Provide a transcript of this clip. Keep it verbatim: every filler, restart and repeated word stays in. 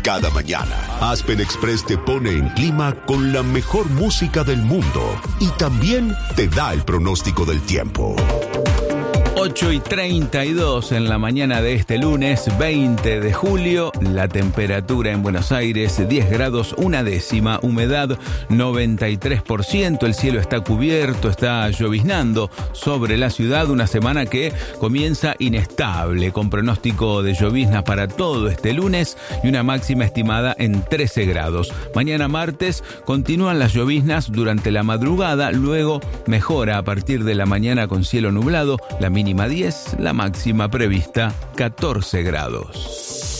Cada mañana, Aspen Express te pone en clima con la mejor música del mundo y también te da el pronóstico del tiempo. ocho y treinta y dos en la mañana de este lunes veinte de julio, la temperatura en Buenos Aires diez grados una décima, humedad noventa y tres por ciento, el cielo está cubierto, está lloviznando sobre la ciudad, una semana que comienza inestable, con pronóstico de lloviznas para todo este lunes y una máxima estimada en trece grados. Mañana martes continúan las lloviznas durante la madrugada, luego mejora a partir de la mañana con cielo nublado, la mínima diez, la máxima prevista catorce grados.